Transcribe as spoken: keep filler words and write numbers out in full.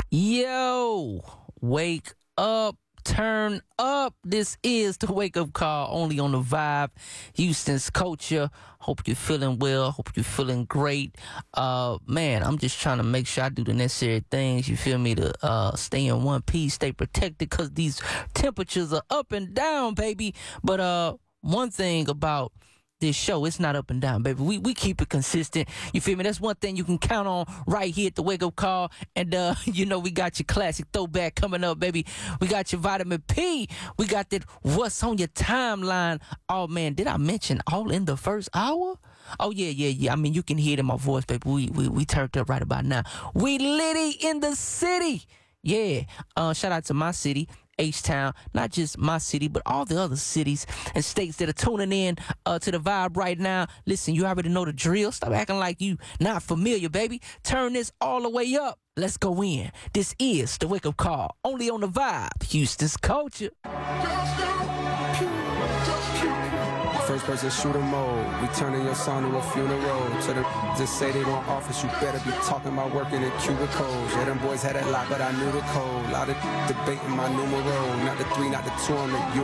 Yo, wake up, turn up. This is the wake up call only on the Vibe. Houston's culture. Hope you're feeling well. Hope you're feeling great. Uh, man, I'm just trying to make sure I do the necessary things. You feel me? To uh, stay in one piece, stay protected, because these temperatures are up and down, baby. But uh, one thing about this show, it's not up and down, baby. We we keep it consistent. You feel me? That's one thing you can count on right here at the wake up call. And uh, you know, we got your classic throwback coming up, baby. We got your vitamin P. We got that what's on your timeline. Oh man, did I mention all in the first hour? Oh yeah, yeah, yeah. I mean, you can hear it in my voice, baby. We we we turned up right about now. We litty in the city. Yeah. Uh, shout out to my city, H-Town, not just my city, but all the other cities and states that are tuning in uh, to the Vibe right now. Listen, you already know the drill. Stop acting like you not familiar, baby. Turn this all the way up. Let's go in. This is the wake up call, only on the Vibe, Houston's culture. First person shooter mode. We turning your son to a funeral. To the just say they want office, you better be talking about working in cubicles. Yeah, them boys had a lot, but I knew the code. Lot of debating my numero. Not the three, not the two on the